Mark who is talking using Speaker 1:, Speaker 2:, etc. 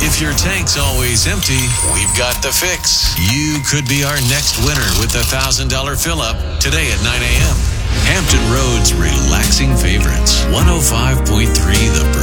Speaker 1: If your tank's always empty, we've got the fix. You could be our next winner with the $1,000 fill-up today at 9 a.m. Hampton Roads relaxing favorites. 105.3 The